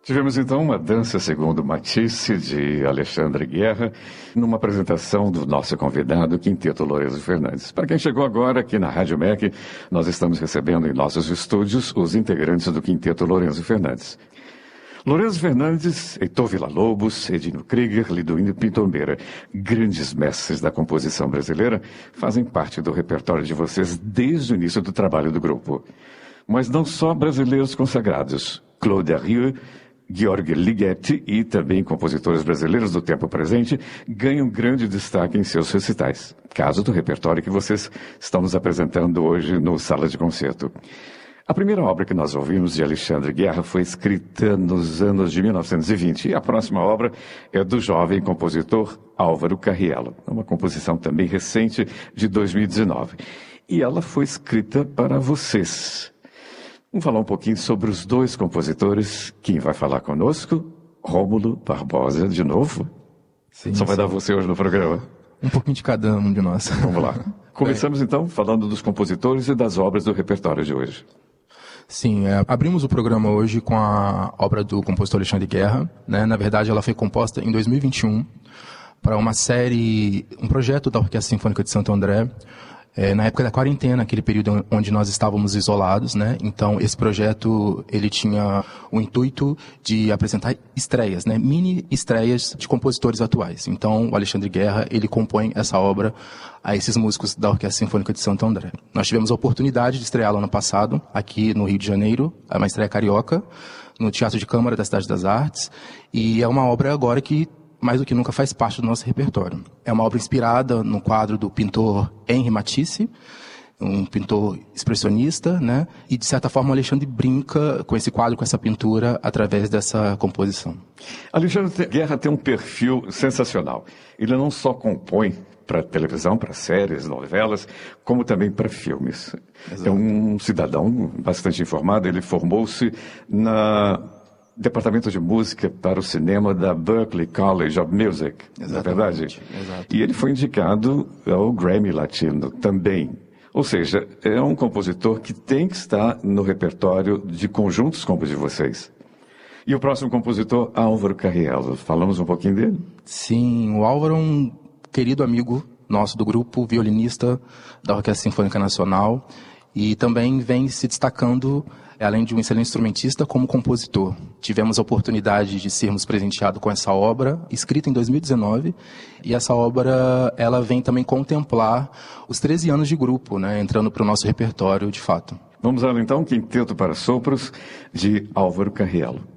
Tivemos então uma dança segundo Matisse, de Alexandre Guerra, numa apresentação do nosso convidado, Quinteto Lourenço Fernandes. Para quem chegou agora aqui na Rádio MEC, nós estamos recebendo em nossos estúdios os integrantes do Quinteto Lourenço Fernandes. Lourenço Fernandes, Heitor Villa-Lobos, Edino Krieger, Liduíno Pintombeira, grandes mestres da composição brasileira, fazem parte do repertório de vocês desde o início do trabalho do grupo. Mas não só brasileiros consagrados. Claude Arrieux, Georg Ligeti e também compositores brasileiros do tempo presente ganham grande destaque em seus recitais, caso do repertório que vocês estão nos apresentando hoje no Sala de Concerto. A primeira obra que nós ouvimos de Alexandre Guerra foi escrita nos anos de 1920 e a próxima obra é do jovem compositor Álvaro Carriello, uma composição também recente de 2019. E ela foi escrita para vocês. Vamos falar um pouquinho sobre os dois compositores. Quem vai falar conosco? Rômulo Barbosa, de novo. Sim, Só vai dar você hoje no programa. Um pouquinho de cada um de nós. Vamos lá. Começamos então falando dos compositores e das obras do repertório de hoje. Sim, abrimos o programa hoje com a obra do compositor Alexandre Guerra, né? Na verdade, ela foi composta em 2021 para uma série, um projeto da Orquestra Sinfônica de Santo André, na época da quarentena, aquele período onde nós estávamos isolados, né? Então, esse projeto, ele tinha o intuito de apresentar estreias, né? Mini estreias de compositores atuais. Então, o Alexandre Guerra, ele compõe essa obra a esses músicos da Orquestra Sinfônica de Santo André. Nós tivemos a oportunidade de estreá-lo ano passado, aqui no Rio de Janeiro, uma estreia carioca, no Teatro de Câmara da Cidade das Artes, e é uma obra agora que mais do que nunca faz parte do nosso repertório. É uma obra inspirada no quadro do pintor Henri Matisse, um pintor expressionista, né? E, de certa forma, o Alexandre brinca com esse quadro, com essa pintura, através dessa composição. Alexandre Guerra tem um perfil sensacional. Ele não só compõe para televisão, para séries, novelas, como também para filmes. Exato. É um cidadão bastante informado. Ele formou-se na Departamento de Música para o Cinema da Berklee College of Music, na verdade. Exato. E ele foi indicado ao Grammy Latino também. Ou seja, é um compositor que tem que estar no repertório de conjuntos como o de vocês. E o próximo compositor, Álvaro Carriello. Falamos um pouquinho dele? Sim, o Álvaro é um querido amigo nosso do grupo, violinista da Orquestra Sinfônica Nacional, e também vem se destacando, além de um excelente instrumentista, como compositor. Tivemos a oportunidade de sermos presenteados com essa obra, escrita em 2019, e essa obra ela vem também contemplar os 13 anos de grupo, né, entrando para o nosso repertório de fato. Vamos lá então, Quinteto para Sopros, de Álvaro Carriello.